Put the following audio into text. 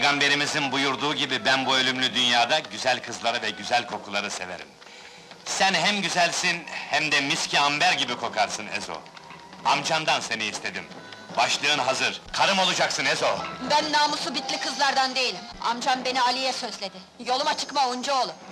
Peygamberimizin buyurduğu gibi ben bu ölümlü dünyada güzel kızları ve güzel kokuları severim. Sen hem güzelsin hem de miski amber gibi kokarsın Ezo. Amcandan seni istedim. Başlığın hazır. Karım olacaksın Ezo. Ben namusu bitli kızlardan değilim. Amcam beni Ali'ye sözledi. Yoluma çıkma Uncuoğlu.